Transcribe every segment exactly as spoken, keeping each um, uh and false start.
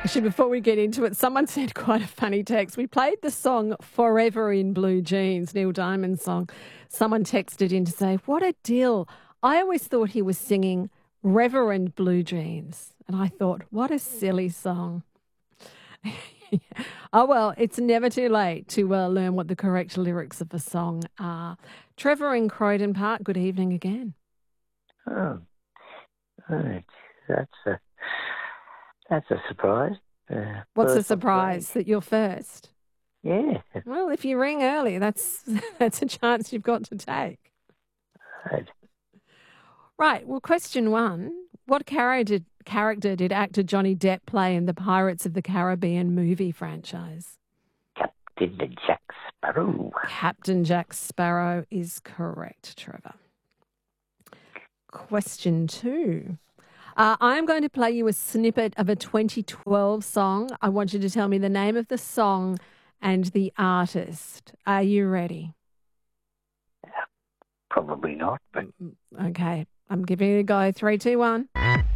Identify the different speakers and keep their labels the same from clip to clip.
Speaker 1: Actually, before we get into it, someone sent quite a funny text. We played the song Forever in Blue Jeans, Neil Diamond's song. Someone texted in to say, what a deal. I always thought he was singing Reverend Blue Jeans. And I thought, what a silly song. Oh, well, it's never too late to uh, learn what the correct lyrics of a song are. Trevor in Croydon Park, good evening again.
Speaker 2: Oh, right. That's a, that's a surprise. Uh,
Speaker 1: What's the surprise that you're first?
Speaker 2: Yeah.
Speaker 1: Well, if you ring early, that's that's a chance you've got to take.
Speaker 2: Right.
Speaker 1: Right. Well, question one. What character, character did actor Johnny Depp play in the Pirates of the Caribbean movie franchise?
Speaker 2: Captain Jack Sparrow.
Speaker 1: Captain Jack Sparrow is correct, Trevor. Question two. Uh, I'm going to play you a snippet of a twenty twelve song. I want you to tell me the name of the song and the artist. Are you ready?
Speaker 2: Probably not, but...
Speaker 1: Okay, I'm giving it a go. Three, two, one.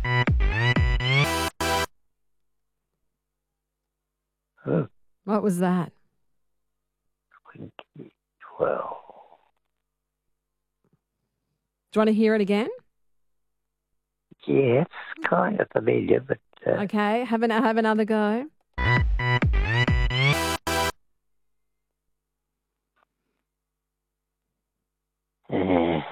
Speaker 2: Oh.
Speaker 1: What was that?
Speaker 2: twenty twelve.
Speaker 1: Do you want to hear it again?
Speaker 2: Yeah, it's kind of familiar, but... Uh...
Speaker 1: Okay, have, an, have another go.
Speaker 2: Uh,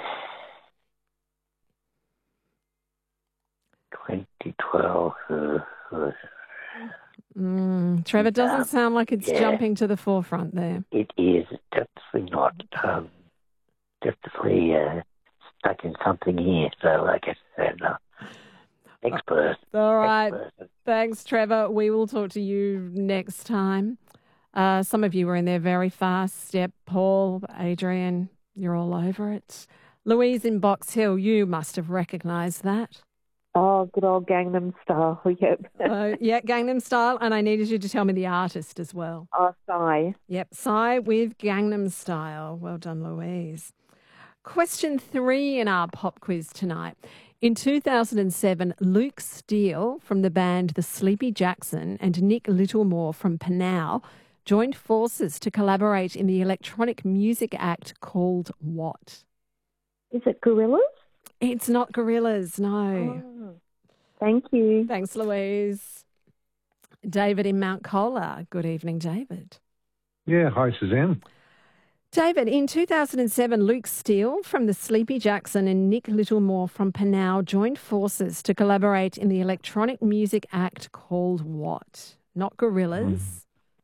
Speaker 2: twenty twelve. Uh, uh,
Speaker 1: mm, Trevor, doesn't
Speaker 2: um,
Speaker 1: sound like it's
Speaker 2: yeah,
Speaker 1: jumping to the forefront there.
Speaker 2: It is definitely not. Um, definitely uh, stuck in something here. So, like I said, uh, next person.
Speaker 1: All right.
Speaker 2: Next person.
Speaker 1: Thanks, Trevor. We will talk to you next time. Uh, some of you were in there very fast. Yep, Paul, Adrian, you're all over it. Louise in Box Hill, you must have recognised that.
Speaker 3: Oh, good old Gangnam Style, yep.
Speaker 1: uh, yeah, Gangnam Style, and I needed you to tell me the artist as well.
Speaker 3: Oh, Psy.
Speaker 1: Yep, Psy with Gangnam Style. Well done, Louise. Question three in our pop quiz tonight. In two thousand seven, Luke Steele from the band The Sleepy Jackson and Nick Littlemore from Panau joined forces to collaborate in the electronic music act called what?
Speaker 3: Is it Gorillaz?
Speaker 1: It's not Gorillaz, no.
Speaker 3: Oh, thank you.
Speaker 1: Thanks, Louise. David in Mount Colah. Good evening, David.
Speaker 4: Yeah, hi, Suzanne.
Speaker 1: David, in two thousand seven, Luke Steele from the Sleepy Jackson and Nick Littlemore from Panau joined forces to collaborate in the electronic music act called what? Not Gorillaz.
Speaker 4: Mm.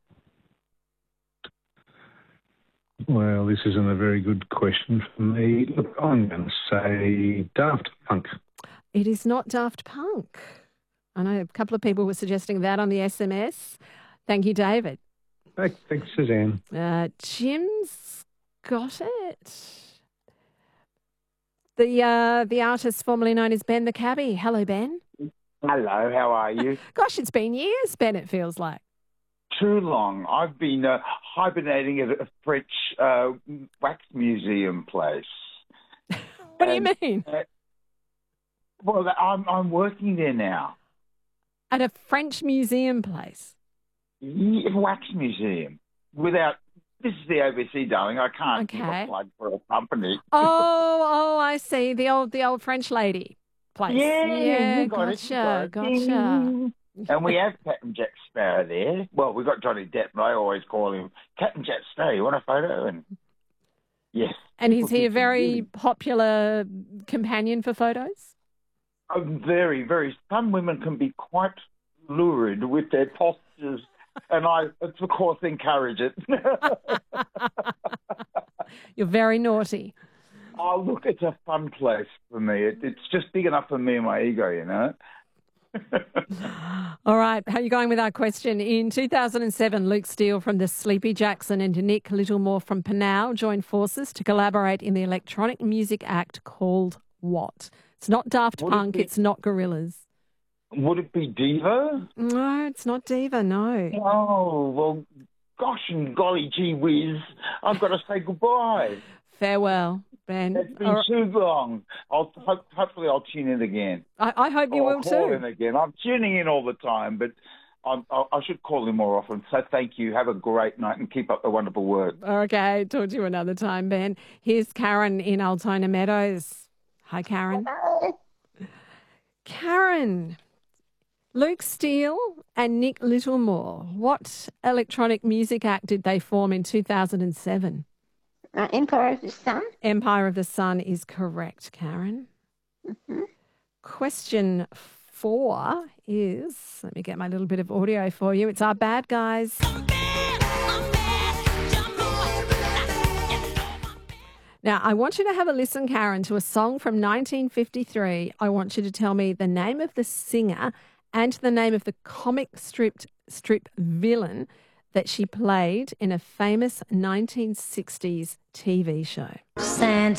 Speaker 4: Well, this isn't a very good question for me. Look, I'm going to say Daft Punk.
Speaker 1: It is not Daft Punk. I know a couple of people were suggesting that on the S M S. Thank you, David.
Speaker 4: Thanks, Suzanne.
Speaker 1: Uh, Jim's got it. The uh, the artist formerly known as Ben the Cabbie. Hello, Ben.
Speaker 5: Hello, how are you?
Speaker 1: Gosh, it's been years, Ben, it feels like.
Speaker 5: Too long. I've been uh, hibernating at a French uh, wax museum place.
Speaker 1: What
Speaker 5: and,
Speaker 1: do you mean?
Speaker 5: Uh, well, I'm I'm working there now.
Speaker 1: At a French museum place?
Speaker 5: Yeah, wax museum. Without, this is the A B C, darling. I can't
Speaker 1: Okay.
Speaker 5: give a plug for a company.
Speaker 1: Oh, oh, I see. The old the old French lady place.
Speaker 5: Yeah,
Speaker 1: yeah,
Speaker 5: you got it, you
Speaker 1: gotcha,
Speaker 5: got it.
Speaker 1: gotcha.
Speaker 5: And we have Captain Jack Sparrow there. Well, we've got Johnny Depp, but I always call him Captain Jack Sparrow. You want a photo? And yes.
Speaker 1: And is he a very popular companion for photos?
Speaker 5: Oh, very, very. Some women can be quite lurid with their postures, and I, of course, encourage it.
Speaker 1: You're very naughty.
Speaker 5: Oh, look, it's a fun place for me. It, it's just big enough for me and my ego, you know.
Speaker 1: All right, how are you going with our question? In two thousand seven, Luke Steele from the Sleepy Jackson and Nick Littlemore from Panau joined forces to collaborate in the electronic music act called what? It's not Daft
Speaker 5: Would
Speaker 1: Punk,
Speaker 5: it be-
Speaker 1: it's not Gorillaz.
Speaker 5: Would it be Devo?
Speaker 1: No, it's not Diva, no.
Speaker 5: Oh, well, gosh and golly gee whiz, I've got to say goodbye.
Speaker 1: Farewell, Ben.
Speaker 5: It's been
Speaker 1: All right.
Speaker 5: too long. I'll hopefully I'll tune in again.
Speaker 1: I, I hope you
Speaker 5: Or
Speaker 1: will
Speaker 5: call
Speaker 1: too.
Speaker 5: in again. I'm tuning in all the time, but I'm, I I should call in more often. So thank you. Have a great night and keep up the wonderful work.
Speaker 1: Okay, talk to you another time, Ben. Here's Karen in Altona Meadows. Hi, Karen.
Speaker 6: Hello.
Speaker 1: Karen, Luke Steele and Nick Littlemore. What electronic music act did they form in two thousand seven?
Speaker 6: Uh, Empire of the Sun.
Speaker 1: Empire of the Sun is correct, Karen.
Speaker 6: Mm-hmm.
Speaker 1: Question four is, let me get my little bit of audio for you. It's our bad guys. Now, I want you to have a listen, Karen, to a song from nineteen fifty-three. I want you to tell me the name of the singer and the name of the comic strip, strip villain that she played in a famous nineteen sixties T V show.
Speaker 6: Sand.